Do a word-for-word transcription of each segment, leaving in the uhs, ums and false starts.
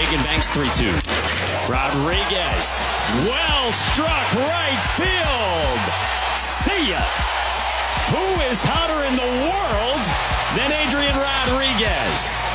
Hagan banks three two. Rodriguez, well struck right field. See ya. Who is hotter in the world than Adrian Rodriguez?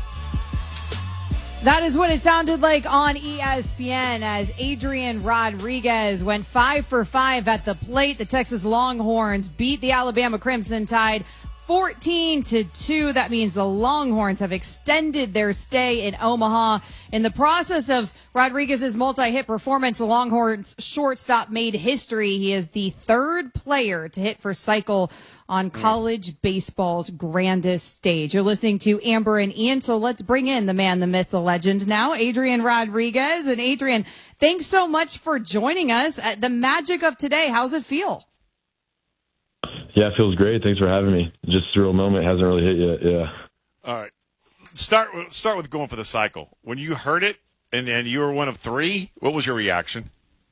That is what it sounded like on E S P N as Adrian Rodriguez went five for five at the plate. The Texas Longhorns beat the Alabama Crimson Tide fourteen to two. That means the Longhorns have extended their stay in Omaha. In the process of Rodriguez's multi-hit performance, the Longhorns shortstop made history. He is the third player to hit for cycle on college baseball's grandest stage. You're listening to Amber and Ian, so let's bring in the man, the myth, the legend now, Adrian Rodriguez. And Adrian, thanks so much for joining us. Uh, the magic of today, how's it feel? Yeah, it feels great. Thanks for having me. Just a real moment. Hasn't really hit yet. Yeah. All right. Start start with going for the cycle. When you heard it and, and you were one of three, what was your reaction?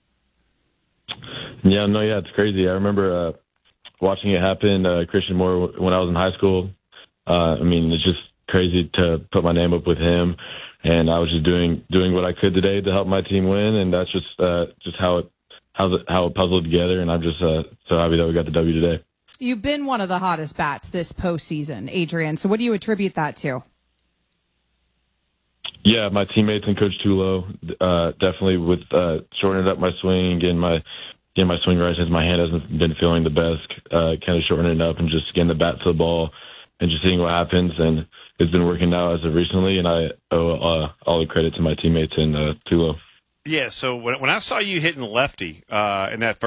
Yeah, no, yeah, it's crazy. I remember uh, watching it happen. Uh, Christian Moore when I was in high school. Uh, I mean, it's just crazy to put my name up with him. And I was just doing doing what I could today to help my team win, and that's just uh, just how it how it, how it puzzled together. And I'm just uh, so happy that we got the W today. You've been one of the hottest bats this postseason, Adrian. So what do you attribute that to? Yeah, my teammates and Coach Tulo, uh, definitely with uh, shortening up my swing, getting my getting my swing right since my hand hasn't been feeling the best, uh, kind of shortening it up and just getting the bat to the ball and just seeing what happens. And it's been working out as of recently, and I owe uh, all the credit to my teammates and uh, Tulo. Yeah, so when, when I saw you hitting lefty uh, in that